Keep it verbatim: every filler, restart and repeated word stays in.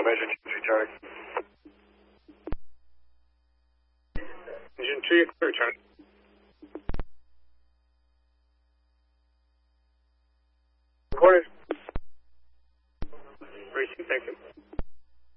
Major two Charlie. Engine two, you're clear, Charlie. Recorded. Racing, thank you.